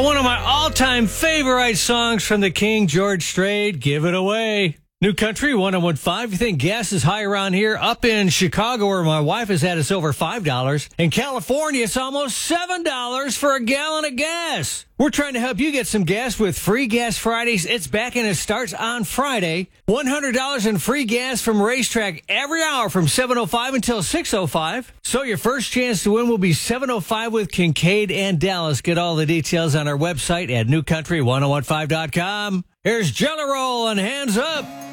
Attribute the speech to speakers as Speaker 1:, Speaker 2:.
Speaker 1: One of my all-time favorite songs from the King, George Strait, Give It Away. New Country 101.5. You think gas is high around here? Up in Chicago, where my wife has had us over $5. In California, it's almost $7 for a gallon of gas. We're trying to help you get some gas with Free Gas Fridays. It's back and it starts on Friday. $100 in free gas from Racetrack every hour from 7:05 until 6:05. So your first chance to win will be 7:05 with Kincaid and Dallas. Get all the details on our website at newcountry1015.com. Here's Jelly Roll and Hands Up.